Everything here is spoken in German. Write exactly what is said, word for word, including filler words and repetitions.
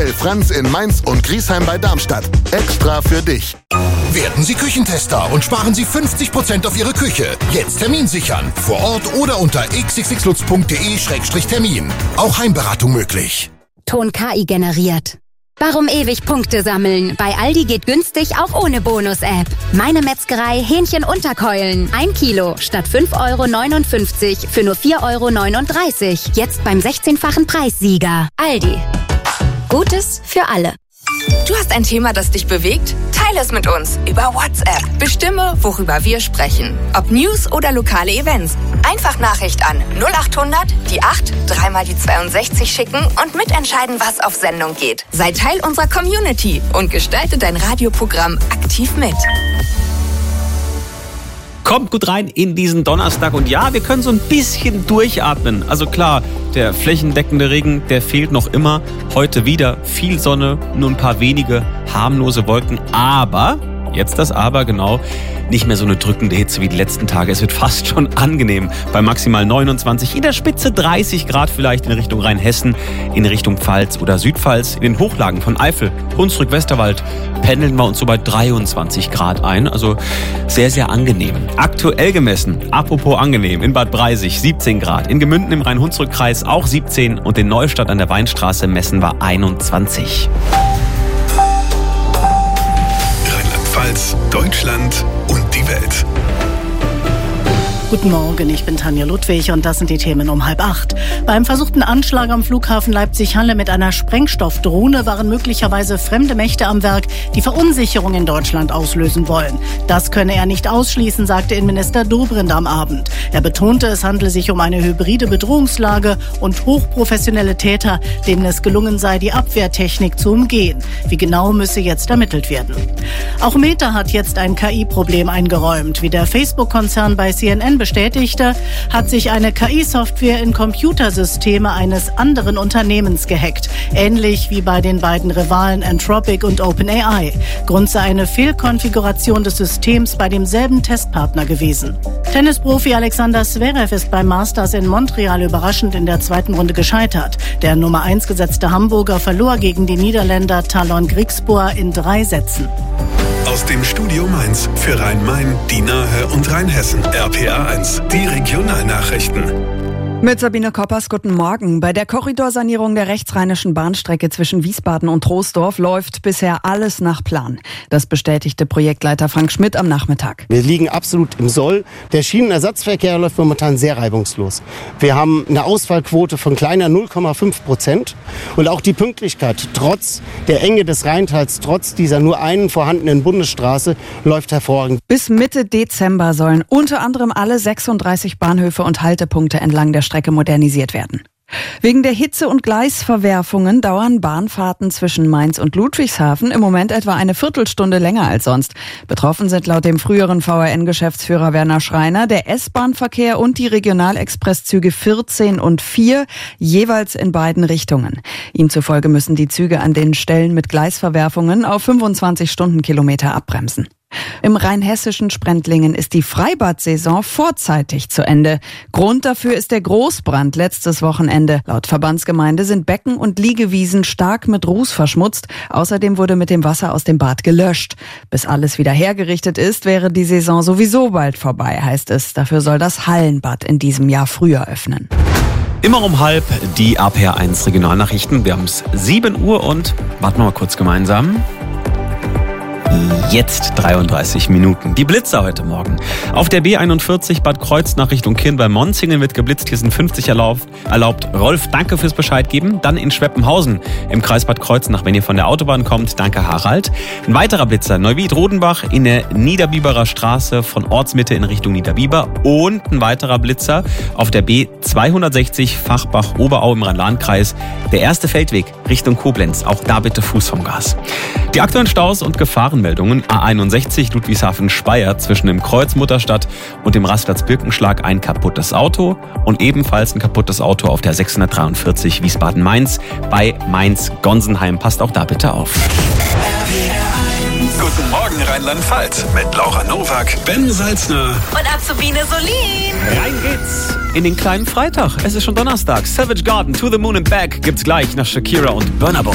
Hotel Franz in Mainz und Griesheim bei Darmstadt. Extra für dich. Werden Sie Küchentester und sparen Sie fünfzig Prozent auf Ihre Küche. Jetzt Termin sichern. Vor Ort oder unter x x x lutz punkt de Schrägstrich Termin. Auch Heimberatung möglich. Ton K I generiert. Warum ewig Punkte sammeln? Bei Aldi geht günstig auch ohne Bonus-App. Meine Metzgerei Hähnchen-Unterkeulen. Ein Kilo statt fünf Euro neunundfünfzig für nur vier Euro neununddreißig. Jetzt beim sechzehnfachen Preissieger. Aldi. Gutes für alle. Du hast ein Thema, das dich bewegt? Teile es mit uns über WhatsApp. Bestimme, worüber wir sprechen. Ob News oder lokale Events. Einfach Nachricht an null achthundert, die acht, dreimal die zweiundsechzig schicken und mitentscheiden, was auf Sendung geht. Sei Teil unserer Community und gestalte dein Radioprogramm aktiv mit. Kommt gut rein in diesen Donnerstag und ja, wir können so ein bisschen durchatmen. Also klar, der flächendeckende Regen, der fehlt noch immer. Heute wieder viel Sonne, nur ein paar wenige harmlose Wolken. Aber, jetzt das Aber genau, nicht mehr so eine drückende Hitze wie die letzten Tage. Es wird fast schon angenehm bei maximal neunundzwanzig, in der Spitze dreißig Grad vielleicht in Richtung Rheinhessen, in Richtung Pfalz oder Südpfalz. In den Hochlagen von Eifel, Hunsrück, Westerwald pendeln wir uns so bei dreiundzwanzig Grad ein. Also sehr, sehr angenehm. Aktuell gemessen, apropos angenehm, in Bad Breisig siebzehn Grad, in Gemünden im Rhein-Hunsrück-Kreis auch siebzehn und in Neustadt an der Weinstraße messen wir einundzwanzig. Rheinland-Pfalz, Deutschland und die Welt. Guten Morgen, ich bin Tanja Ludwig und das sind die Themen um halb acht. Beim versuchten Anschlag am Flughafen Leipzig-Halle mit einer Sprengstoffdrohne waren möglicherweise fremde Mächte am Werk, die Verunsicherung in Deutschland auslösen wollen. Das könne er nicht ausschließen, sagte Innenminister Dobrindt am Abend. Er betonte, es handle sich um eine hybride Bedrohungslage und hochprofessionelle Täter, denen es gelungen sei, die Abwehrtechnik zu umgehen. Wie genau müsse jetzt ermittelt werden. Auch Meta hat jetzt ein K I-Problem eingeräumt. Wie der Facebook-Konzern bei C N N bestätigte, hat sich eine K I-Software in Computersysteme eines anderen Unternehmens gehackt. Ähnlich wie bei den beiden Rivalen Anthropic und OpenAI. Grund sei eine Fehlkonfiguration des Systems bei demselben Testpartner gewesen. Tennisprofi Alexander Zverev ist beim Masters in Montreal überraschend in der zweiten Runde gescheitert. Der Nummer eins gesetzte Hamburger verlor gegen die Niederländer Talon Griekspoor in drei Sätzen. Aus dem Studio Mainz für Rhein-Main, die Nahe und Rheinhessen. R P A eins, die Regionalnachrichten. Mit Sabine Koppers, guten Morgen. Bei der Korridorsanierung der rechtsrheinischen Bahnstrecke zwischen Wiesbaden und Troisdorf läuft bisher alles nach Plan. Das bestätigte Projektleiter Frank Schmidt am Nachmittag. Wir liegen absolut im Soll. Der Schienenersatzverkehr läuft momentan sehr reibungslos. Wir haben eine Ausfallquote von kleiner null Komma fünf Prozent. Und auch die Pünktlichkeit, trotz der Enge des Rheintals, trotz dieser nur einen vorhandenen Bundesstraße, läuft hervorragend. Bis Mitte Dezember sollen unter anderem alle sechsunddreißig Bahnhöfe und Haltepunkte entlang der Strecke modernisiert werden. Wegen der Hitze- und Gleisverwerfungen dauern Bahnfahrten zwischen Mainz und Ludwigshafen im Moment etwa eine Viertelstunde länger als sonst. Betroffen sind laut dem früheren V R N-Geschäftsführer Werner Schreiner der S-Bahn-Verkehr und die Regionalexpresszüge vierzehn und vier, jeweils in beiden Richtungen. Ihm zufolge müssen die Züge an den Stellen mit Gleisverwerfungen auf fünfundzwanzig Stundenkilometer abbremsen. Im rheinhessischen Sprendlingen ist die Freibad-Saison vorzeitig zu Ende. Grund dafür ist der Großbrand letztes Wochenende. Laut Verbandsgemeinde sind Becken und Liegewiesen stark mit Ruß verschmutzt. Außerdem wurde mit dem Wasser aus dem Bad gelöscht. Bis alles wieder hergerichtet ist, wäre die Saison sowieso bald vorbei, heißt es. Dafür soll das Hallenbad in diesem Jahr früher öffnen. Immer um halb die R P A eins Regionalnachrichten. Wir haben es sieben Uhr und warten wir mal kurz gemeinsam. Jetzt dreiunddreißig Minuten. Die Blitzer heute Morgen. Auf der B einundvierzig Bad Kreuznach Richtung Kirn bei Monzingen wird geblitzt. Hier sind fünfzig erlaubt. erlaubt. Rolf, danke fürs Bescheid geben. Dann in Schweppenhausen im Kreis Bad Kreuznach, wenn ihr von der Autobahn kommt. Danke, Harald. Ein weiterer Blitzer. Neuwied-Rodenbach in der Niederbiberer Straße von Ortsmitte in Richtung Niederbiber. Und ein weiterer Blitzer auf der B zweihundertsechzig Fachbach-Oberau im Rhein-Lahn-Kreis. Der erste Feldweg Richtung Koblenz. Auch da bitte Fuß vom Gas. Die aktuellen Staus und Gefahrenmeldungen. A einundsechzig Ludwigshafen-Speyer zwischen dem Kreuz Mutterstadt und dem Rastplatz Birkenschlag ein kaputtes Auto und ebenfalls ein kaputtes Auto auf der sechshundertdreiundvierzig Wiesbaden-Mainz bei Mainz-Gonsenheim. Passt auch da bitte auf. Guten Morgen Rheinland-Pfalz mit Laura Nowak, Ben Salzner Und Azubine Solin. Rein geht's in den kleinen Freitag. Es ist schon Donnerstag. Savage Garden, To the Moon and Back gibt's gleich nach Shakira und Burna Boy.